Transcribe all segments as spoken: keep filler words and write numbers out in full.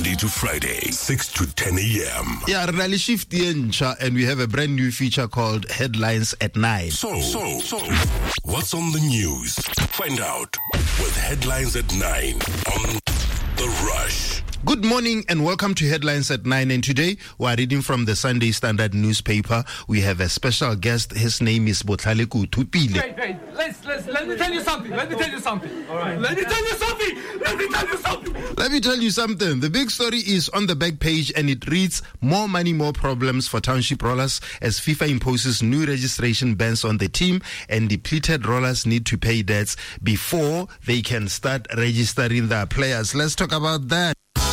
Monday to Friday, six to ten a.m. Yeah, Rally Shift and we have a brand new feature called Headlines at nine. So, so, so, what's on the news? Find out with Headlines at nine on The Rush. Good morning and welcome to Headlines at nine. And today we are reading from the Sunday Standard newspaper. We have a special guest. His name is Botlhaleku Thupile. Wait, wait, let's, let's, let me tell you something. Let me tell you something. All right. Let me tell you something. Let me tell you something. Let me tell you something. The big story is on the back page and it reads, more money, more problems for township rollers as FIFA imposes new registration bans on the team and depleted rollers need to pay debts before they can start registering their players. Let's talk about that.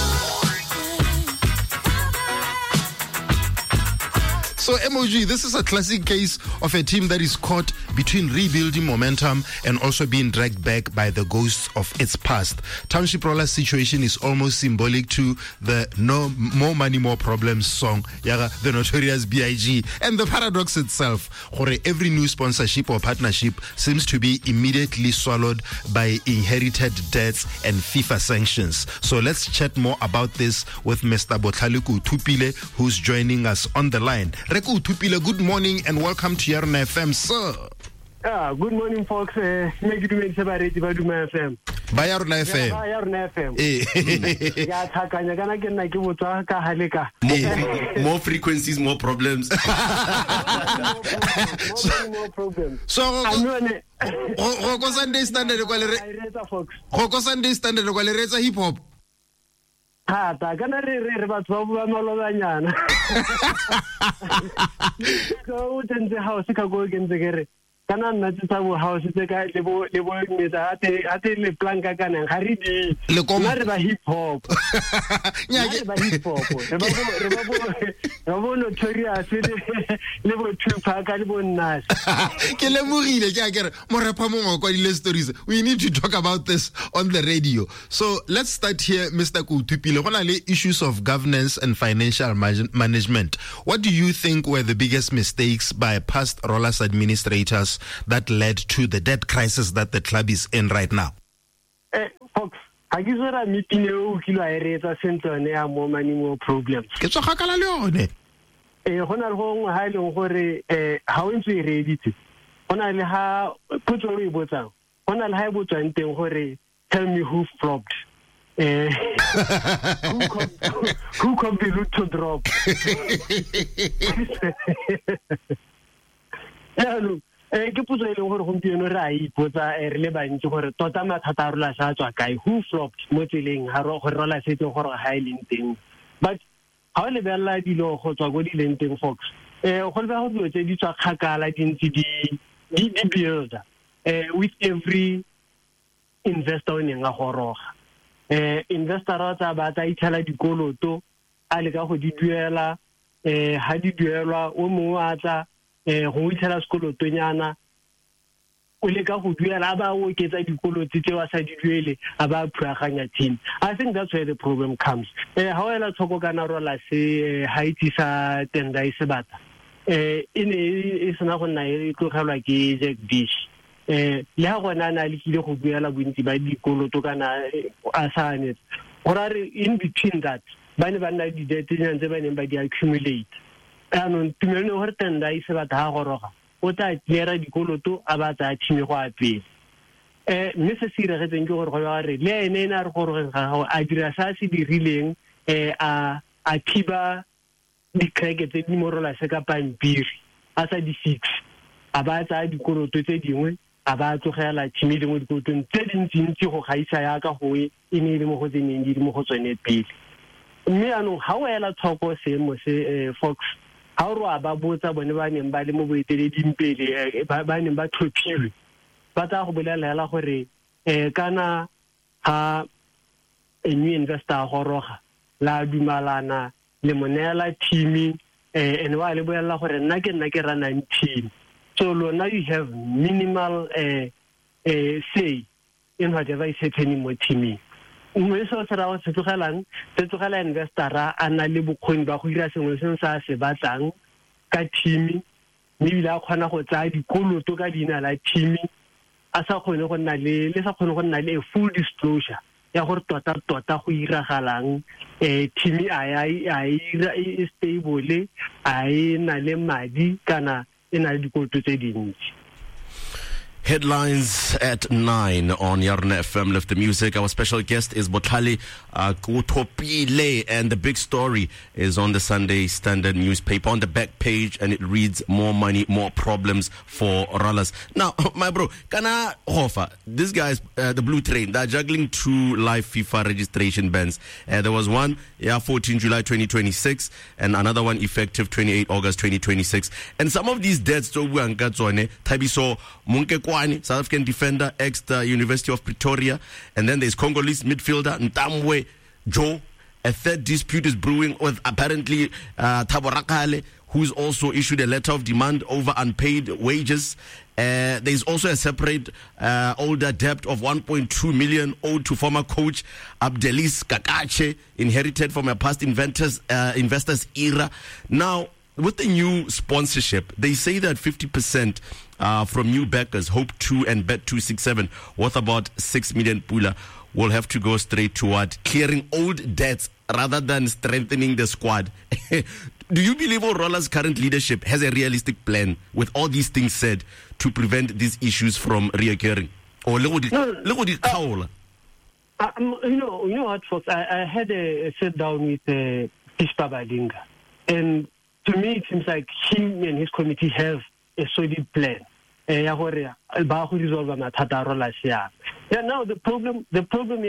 So, M O G, this is a classic case of a team that is caught between rebuilding momentum and also being dragged back by the ghosts of its past. Township Rollers' situation is almost symbolic to the No More Money, More Problems song, yeah, the notorious B I G. And the paradox itself, where every new sponsorship or partnership seems to be immediately swallowed by inherited debts and FIFA sanctions. So let's chat more about this with Mister Botlhaleku Thupile, who's joining us on the line. Reku Thupile, good morning and welcome to Yarna F M, sir. Ah, good morning, folks. Uh, make it to separate by Duma F M. By Yarna F M. By Yarna F M. Eh. Yeah, Takanya gonna get like you ka halika. More frequencies, more problems. More, more problems. So, Roko Sunday Standard, Roko Sunday Standard, Roko hip hop. Ha, ta kana re re ba twa ba malobanyana. Go tente house ka go kenze kere. Kana nna tsa bo house tse ka le bo le bo meta ate ate le planka kana ga re di. Le kom re ba hip hop. Nya ke ba hip hop. Re ba bo re ba bo re bo notorious le bo Tupac ka le bo Nas. Ke le mogile ke a kere mo rapa mo go kwa di stories. We need to talk about this on the radio. So let's start here, Mister Thupile. Gona le issues of governance and financial management. What do you think were the biggest mistakes by past Rollers administrators that led to the debt crisis that the club is in right now? Eh, folks, ha ke tsara meeting eo ke lo a eretsa sentlone ya More Money, More Problems. Ke tso gakala le yone. Eh, gona le go ha ile gore eh ha o ntse e reditse. Gona le ha potso e botsang. Gona le ha e botsang teng gore tell me who flopped. Eh, who come who come the loot to drop. Yeah, look. Eh ke potso ile gore gompieno ra ipotsa re le bantsi gore tota mathata a rola sa tswa kae, who flopped mo tseleng ha ro gore rola setse gore ga e leng teng. But ha o le bella dilo go tswa go di leng teng, folks. Eh go le ba go dilo tse di tswa khakala dintsi di di di builder eh with every investor in nga goroga. Eh investor ra tsa ba tsa ithala dikoloto a le ka go di duela eh ha di duelwa o mo a tla eh go ithala sekoloto nyana o le ka go duela ba o ketsa dikoloto tse wa sa di duele a ba phuaganya team. I think that's where the problem comes. Eh ha wela tshoko kana rola se haiti sa tenda isebata eh ine e sena go nna e tlogelwa ke Jack Dish. Eh le ha gona na le kile go duela bontsi ba dikoloto kana a sane gore in between that ba ne ba nna di debt tse ba neng ba di accumulate. Ano tumelo gore tenda isebata ha goroga o tla tlera dikoloto a ba tsa thime go apela. Eh mme se se diretseng ke gore go ya re le ene ena re gore ga a dira sa se dirileng eh a a thiba di cracket tse di morola se ka pampiri a sa di fix a ba tsa dikoloto tse dingwe a ba tlogela thime dingwe dikoloto tse dintsi go gaisa ya ka go e ne le mo go tseneng di mo go tsone pele. Mme ano ha o ela tshoko se mo se Fox ha o ro ba botsa bone ba neng ba le mo boeteleding pele ba neng ba tlhophilwe ba tla go bolela gore eh kana ha a new investor goroga la dumalana le monela team eh ene wa le bolela gore nna ke nna ke rana team, so now you have minimal eh eh say in whatever is happening mo teaming. Mme so se ra o se tlogelang se tlogela investora a na le bokgoni ba go dira sengwe se sa se batlang ka team, mme bila khona go tsaya dikoloto ka dina la team a sa khone go nna le le sa khone go nna le full disclosure ya gore tota tota go iragalang eh team ai ai ai stable ai na le madi kana ina le dikoto tse dintsi. Headlines at nine on Yarna F M. Lift the music. Our special guest is Botlhale uh, Kutopile, and the big story is on the Sunday Standard newspaper on the back page, and it reads more money, more problems for Rollers. Now, my bro, Kana Hofa, these guys, uh, the Blue Train, they're juggling two live FIFA registration bans. Uh, there was one, yeah, fourteenth July twenty twenty-six, and another one effective twenty-eighth August twenty twenty-six. And some of these deaths, Tabiso Munke South African defender, ex the University of Pretoria, and then there's Congolese midfielder Ntamwe Joe. A third dispute is brewing with apparently uh, Thabo Rakgale, who's also issued a letter of demand over unpaid wages. Uh, there's also a separate uh, older debt of one point two million owed to former coach Abdelis Kakache, inherited from a past inventors, uh, investors era. Now, with the new sponsorship, they say that fifty percent uh, from new backers, Hope two and Bet two sixty-seven, worth about six million pula, will have to go straight toward clearing old debts rather than strengthening the squad. Do you believe our Rollers' current leadership has a realistic plan, with all these things said, to prevent these issues from reoccurring? Or look at the cowl. You know, you know what, folks? I, I had a, a sit down with uh, Pispa Badinga, and to me, it seems like him and his committee have a solid plan. Yeah, now the problem, the problem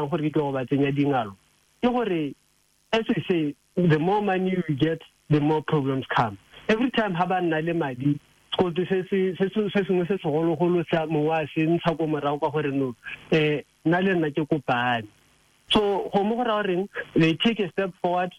is, as we say, the more money we get, the more problems come. Every time Haban Nale Madi, so they take a step forward.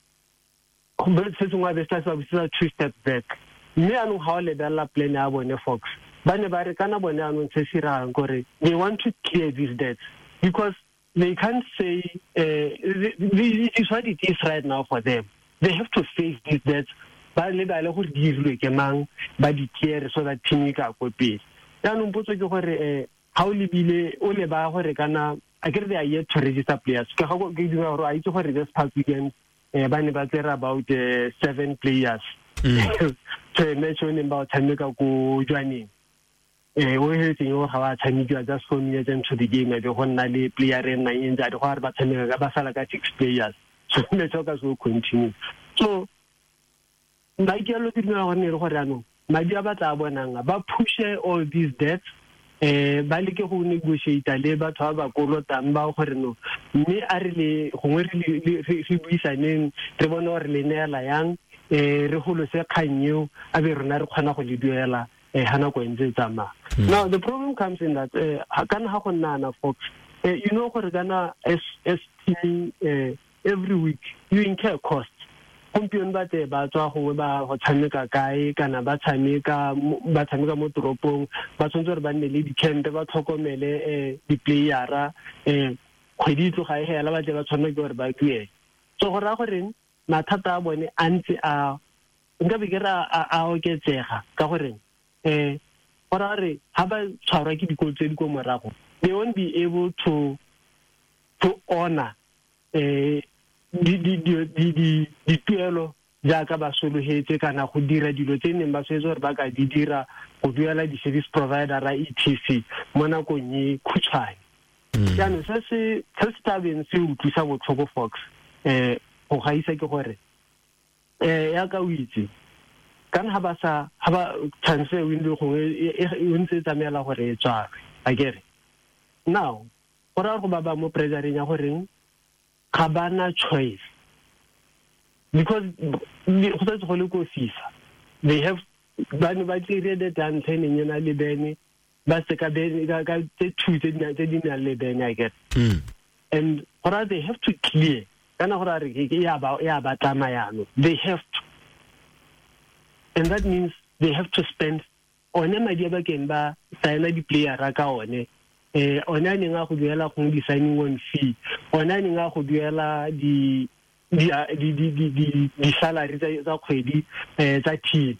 Two steps back. Me anu how le dala plan ya bone folks. Bane ba re kana bone anu tsesira nkore. They want to clear these debts because they can't say uh, this is what it is right now for them. They have to face these debts. Ba le ba le go dirwe ke mang ba di clear so that team ka go pele. Ya no mpotso ke gore how le bile o le ba gore kana I get they are yet to register players. Ke ga go ke dira gore a itse gore this past weekend Uh, about uh, seven players. Mm. So mention about Tamika go joining. Uh, we heard you how Tamika just for me to the game. Maybe one Nali player and I in that war, but Tamika Basalaga six players. So the talkers will continue. So, my dear Lotino, my dear Batabonanga, about push all these debts. Eh balike go negotiate le ba twa ba kolotang ba gore no mme a re le gongwe re buisaneng re bona gore le neela yang eh re golo se khanyo a be rena re khona go le duela eh hana go ntse tsama. Now the problem comes in that eh kana ha go nana folks eh you know gore kana as as team eh every week you incur costs. Kumpion ba te ba tswa go ba go tshameka kae kana ba tshameka ba tshameka mo toropong ba tshwanetse re ba nne le di camp ba tlhokomele eh di playera eh kgwedi tlo ga e hela ba tle ba tshwanetse gore ba tue so go ra gore mathata a bone a ntse a nka be ke ra a oketsega ka gore eh go ra re ha ba tshwarwa ke dikolo tse di go morago they won't be able to to honor eh di di di di di tuelo jaaka ba solohetse kana go dira dilo tse neng ba swetsa gore ba ka di dira go duela di service provider ra E T C mo nakong e khutshwane yana se se se tabeng se utlwisa botlhoko folks eh go gaisa ke gore eh ya ka o itse kana ha ba sa ha ba transfer window go e ntse tsamela gore e tswa a kere now ora go ba ba mo pressuring ya gore Kabana choice because they have bani ba tsire de tantene nyana le bene ba se ka bene ka ka two tse di na le bene I get and or they have to clear kana gore re ke ya ba ya ba tama yano they have to and that means they have to spend on madi ba ken ba tsena di player ra ka one eh ona ni nga go duela go di signing on fee ona ni nga go duela di di di di di di salary tsa kgwedi eh tsa team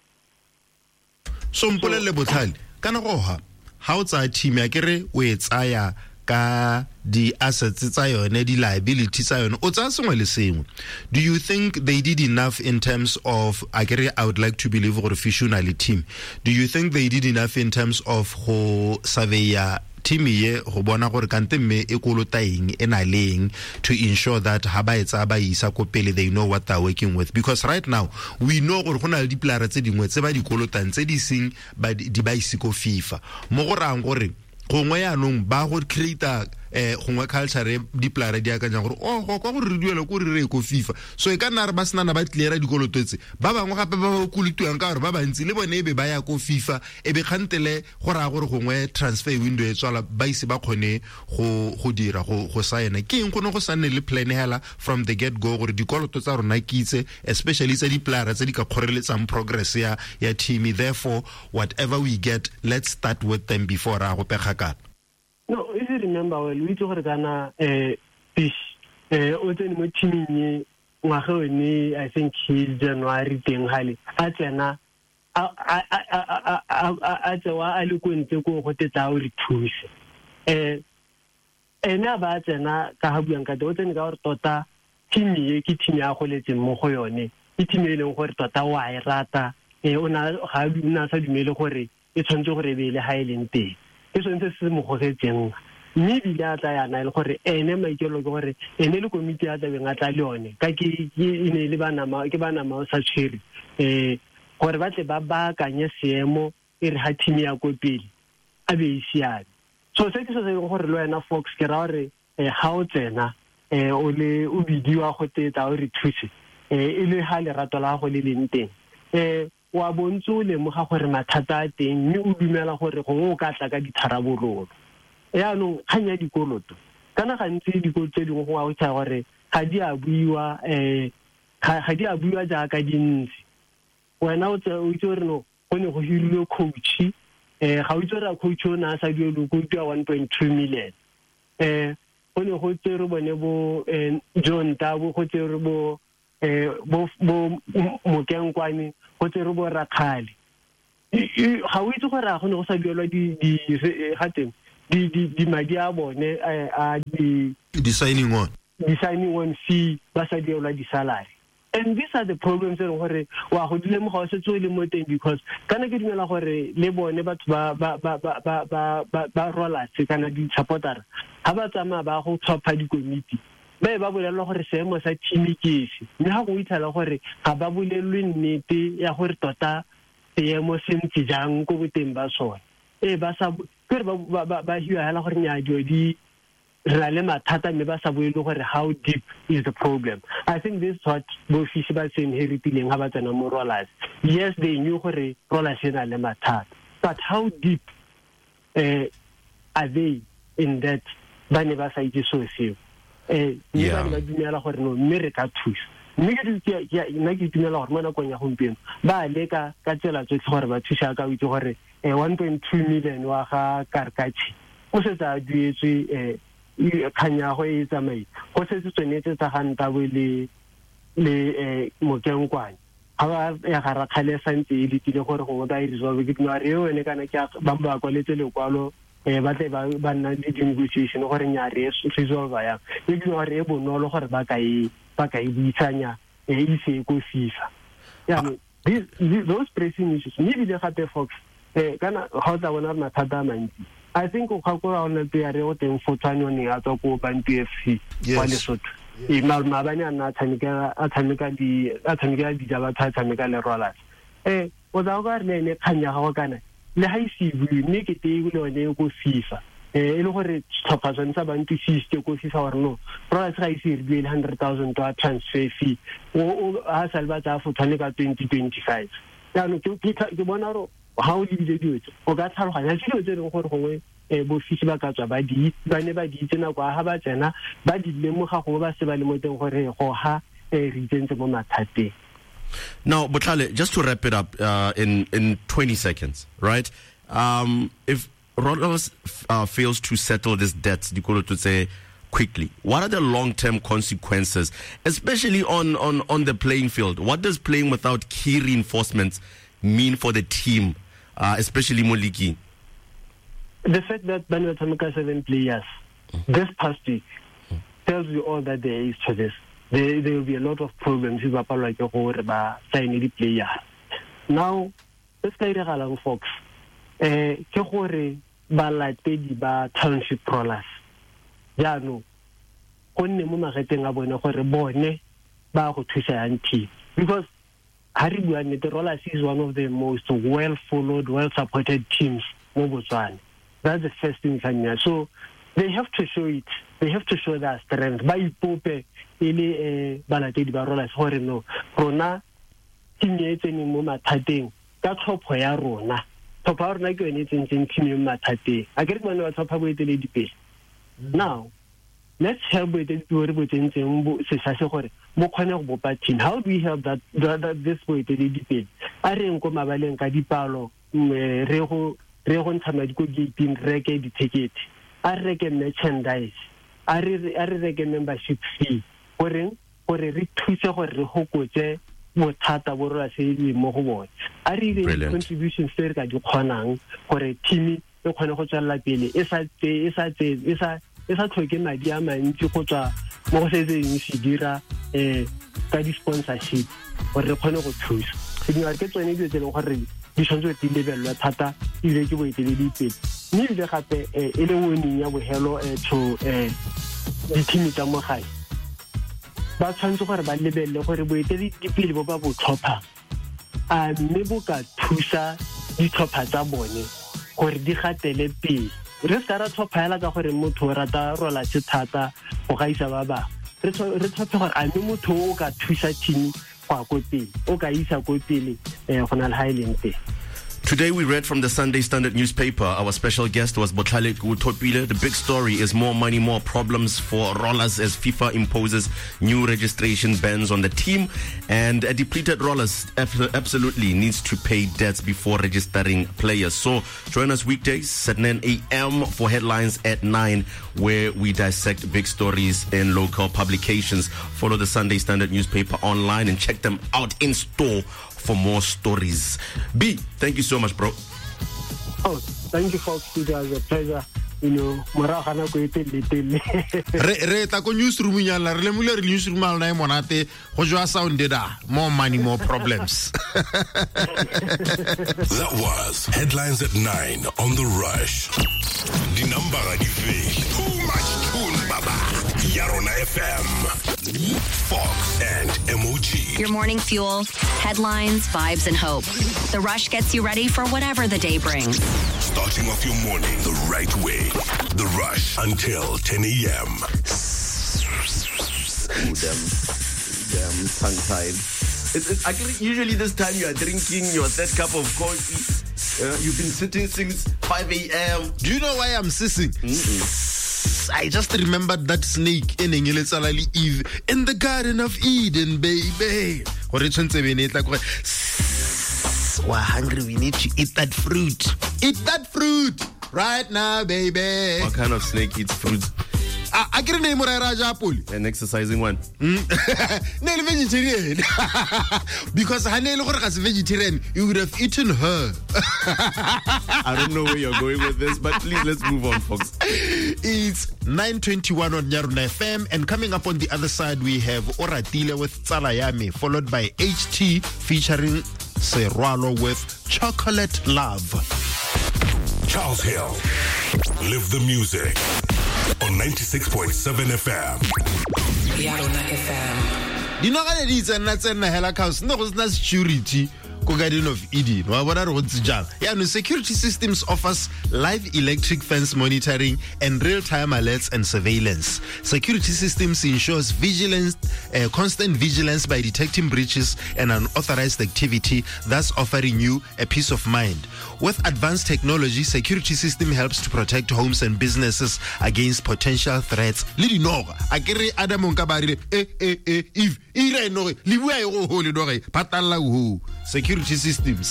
so mpolele Botlhale kana go ha ha o tsa team ya kere o e tsaya ka the assets tsa yone, the liabilities tsa yone, o tsa sengwe le sengwe. Do you think they did enough in terms of, I get I would like to believe or officially team. Do you think they did enough in terms of ho surveyor team ye go bona gore kante mme e kolotaeng ena leng to ensure that ha ba etsa ba isa ko pele they know what they're working with? Because right now we know gore gona le diplara tse dingwe tse ba di kolotang tse di sing ba di ba isiko FIFA mo go rang gore gongwe ya nong ba go create eh gongwe culture di plara di akanya gore oh go go re duela go re re ko FIFA so e ka nna re ba sena ba tlera dikolotetse ba bangwe gape ba ba kulituang ka gore ba bantsi le bone ebe ba ya ko FIFA ebe khantele go ra gore gongwe transfer window e tswala ba ise ba khone go go dira go go signa ke eng gone go sanne le plan hela from the get go gore dikoloto tsa rona kitse especially tsa di plara tse di ka khoreletsang progress ya ya team. Therefore whatever we get, let's start with them before ra go pega ka. No, if you remember well, we took Ghana eh fish eh o tsene mo teaming ye ngwaga ni I think he's January teng hale a tsena a a a a a tsewa a le kwentse go go tetsa o re thuse eh ena ba tsena ka ha buang ka o tsene ka gore tota team ye ke team ya go letseng mo go yone ke team e leng gore tota wa e rata eh ona ga una sa dumele gore e tshwantse gore be le ha ileng teng e sentse se mo go setseng mme di ya tla yana le gore ene maikelo ke gore ene le committee ya tla benga tla le one ka ke ine le bana ma ke bana ma sa tshiri eh gore ba tle ba ba kanye seemo e re ha team ya go pele a be isiane so se ke se se gore le wena Fox ke ra gore eh ha o tsena eh o le o bidiwa go tetsa o re thuse eh ile ha le rato la go le leng teng eh wa bontso le mo ga gore mathata a teng mme o dumela gore go o ka tla ka ditharabololo ya no khanya dikoloto kana gantsi dikoloto tse dingwe go a utsa gore ga di a buiwa eh ga di a buiwa ja ka dintsi wena o tse o itse re no go ne go hirile coach eh ga o itse re coach o na sa dio go tua one point two million eh go ne go tse re bone bo John Tabo go tse re bo eh bo bo Mokenkwani go tse re bo Rakhale ga o itse gore a go ne go sa diolwa di di ga teng di di di madi a bone a di di signing on di signing on fee ba sa diolwa di salary. And these are the problems that gore wa go dile mo ga se tswe le mo teng because kana ke dimela gore le bone batho ba ba ba ba ba ba ba rola se kana di supporter ha ba tsama ba go tlhopha di committee ba ba bolelwa gore seemo sa team ke se mme ha go ithala gore ga ba bolelwe nnete ya gore tota seemo se ntse jang go boteng ba sona e ba sa ke ba ba ba hiwa hala gore nya di ra le mathata mme ba sa bolele gore how deep is the problem. I think this is what both fish ba se inheriting ha ba tsena mo rollers. Yes, they knew gore rollers ena le mathata, but how deep eh are they in that ba ne ba sa itse so seo eh ni ba ba dumela gore no mme re ka thusa mme ke di ya nna ke dumela gore mona konya gompieno ba leka ka tsela tsotlhe gore ba thusa ka itse gore eh one point two million wa ga Karkachi o se tsa duetswe eh khanya go e tsamai go se se tsenetse tsa ganta bo le le eh Mokenkwani ha ya ga Rakhale santse e ditile gore go ba e resolve ke tna re ene kana ke ba ba kwa letse le kwalo eh ba tle ba ba nna le negotiation gore nya re resolve ya e ke gore e bonolo gore ba ka e ba ka e buitsanya e ise go FIFA ya no these those pressing issues ni di gape Fox eh kana ha tla bona mathata mantsi I think o khakora ona te ya re o teng fotshwane ne a tswa ko Bantu F C wa Lesotho e mal mabane ana tshameka a tshameka di a tshameka di jaba tshameka le rollers eh o da go re ne khanya ga kana le ha isi bu ne ke te go le go FIFA eh ile gore tlhopha tsantsa Bantu sixty go FIFA or no rollers ga isi re one hundred thousand to transfer fee o a salva tsa fotshwane ka twenty twenty-five ya no ke ke bona ro how di di di o ga tlhaloganya se di tsere gore gongwe e bo fisi ba ka tswa ba di ba ne ba di tsena kwa ha ba tsena ba di lemoga go ba se ba le mo teng gore go ha e re tsentse mo mathateng. Now Botlhale, just to wrap it up uh, in in twenty seconds, right? Um if Rollers uh, fails to settle this debt dikoloto tse quickly, what are the long-term consequences, especially on on on the playing field? What does playing without key reinforcements mean for the team, uh, especially Moliki? The fact that Bani Watamika seven players, this past week tells you all that there is to this. There, there will be a lot of problems if I like a sign the player. Now, let's play the Galang Fox. Eh, ke ba latedi ba township rollers. Ja no. Konne mo mageteng a bone gore bone ba go thusa yang team because Haribuane the rollers is one of the most well followed, well supported teams mo Botswana. That's the first thing kanya. So they have to show it. They have to show their strength. Ba ipope ile eh ba latedi ba rollers gore no. Rona team e tsene mo mathateng ka tlhopho ya rona. Top our like any thing in team mathateng. I get one of topabo etele dipele. Now let's help with it to re botseng se sa se gore mo khone go bopa team. How do we help that, that, that this way to dipele? A re nko mabaleng ka dipalo re go re go ntshama di go gating reke di ticket. A reke merchandise. A re a re reke membership fee. Gore gore re thuse gore re hokotse bothata bo re se di mo go bona. A re re contribution se re ka di khonang gore team e khone go tswela pele e sa e sa e sa e sa tlhoke madi a mantsi go tswa mo go setseng se dira eh ka di sponsorship gore re khone go thusa. Sengwe ke tsone di tse leng gore di tshwanetse di lebelwa thata ile ke boeteledi pele. Mme ile gape e le winning ya bohelo to eh di team tsa mo gae. Ba tshwanetse gore ba lebelle gore boeteledi pele bo ba bo tlhopha a mme bo ka thusa di tlhopha tsa bone gore di gatele pele. Re ska ra tlhophaela ka gore motho o rata rola se thata go gaisa ba ba re re tlhophe gore a mme motho o ka thusa team kwa go pele o ka isa go pele eh go na le Highland pele. Today we read from the Sunday Standard newspaper. Our special guest was Botlhale Kutopile. The big story is more money, more problems for rollers as FIFA imposes new registration bans on the team. And a depleted rollers absolutely needs to pay debts before registering players. So join us weekdays at nine a.m. for Headlines at nine, where we dissect big stories in local publications. Follow the Sunday Standard newspaper online and check them out in store for more stories. B, thank you so much, bro. Oh, thank you, folks. It was a pleasure. You know, moragana go etele tele. Re re ta ko newsroom nyala re le mule re newsroom ala na monate go jwa sounded da more money more problems. That was Headlines at nine on The Rush. The number di fail. Too much tune baba. Yarona F M. Fox and M O G. Your morning fuel, headlines, vibes, and hope. The Rush gets you ready for whatever the day brings. Starting off your morning the right way. The Rush until ten a.m. Ooh, damn, damn tongue-tied. It's, it's actually usually this time you are drinking your third cup of coffee. Uh, you've been sitting since five a.m. Do you know why I'm sissing? Mm-mm. I just remembered that snake in Eve in the Garden of Eden, baby. We're hungry, we need to eat that fruit. Eat that fruit right now, baby. What kind of snake eats fruit? I, I get a name of Raja Apple. An exercising one. Mm. Nail vegetarian. Because Hanel was vegetarian, you would have eaten her. I don't know where you're going with this, but please let's move on, folks. It's nine twenty-one on Yarona F M, and coming up on the other side, we have Oratile with Tsalayami, followed by H T featuring Serralo with Chocolate Love. Charles Hill. Live the music on ninety-six point seven F M. Yarona F M. You know what it is, and that's in the hell house. No, it's not security. Garden of Eden. Yeah, no, security systems offers live electric fence monitoring and real-time alerts and surveillance. Security systems ensures vigilance, uh, constant vigilance by detecting breaches and unauthorized activity, thus offering you a peace of mind. With advanced technology, security system helps to protect homes and businesses against potential threats. Lili no, akere Adam Nkabari eh eh eh if ira no liwa yo ho le dore patala ho. Security systems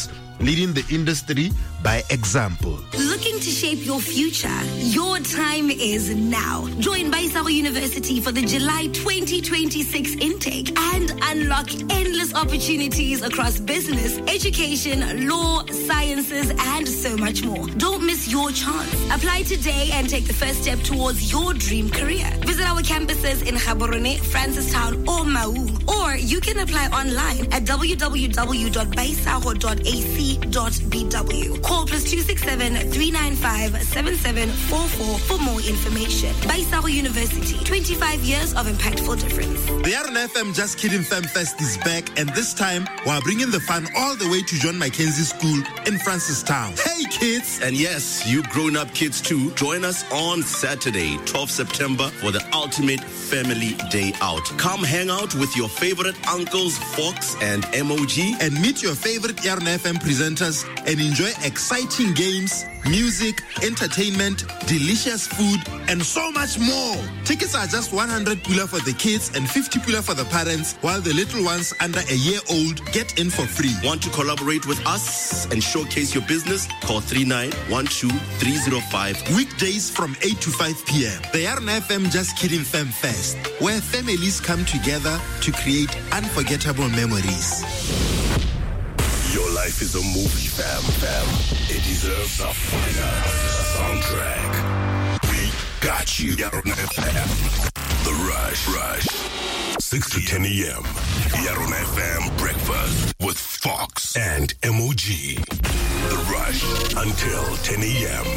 leading the industry by example. Looking to shape your future? Your time is now. Join Baisaro University for the July twenty twenty-six intake and unlock endless opportunities across business, education, law, sciences, and so much more. Don't miss your chance. Apply today and take the first step towards your dream career. Visit our campuses in Gaborone, Francistown, or Maun. Or you can apply online at w w w dot baisaro dot a c dot b w. Call plus two six seven, three nine five, seven seven four four for more information. Baisaro University, twenty-five years of impactful difference. The R N F M Just Kidding Fem Fest is back, and this time we're bringing the fun all the way to John Mackenzie School in Francistown. Hey kids! And yes, you grown-up kids too, join us on Saturday, twelfth September, for the ultimate family day out. Come hang out with your favorite uncles, Fox and M O G, and meet your favorite R N F M presenters and enjoy exciting games, music, entertainment, delicious food, and so much more. Tickets are just one hundred pula for the kids and fifty pula for the parents, while the little ones under a year old get in for free. Want to collaborate with us and showcase your business? Call three nine one two, three zero five. Weekdays from eight to five p.m. The R N F M Just Kidding Fem Fest, where families come together to create unforgettable memories. Your life is a movie, fam, fam. It deserves a finer soundtrack. We got you. Yarona F M. The Rush. Rush. six to ten a.m. Yarona F M Breakfast with Fox and M O G. The Rush until ten a.m.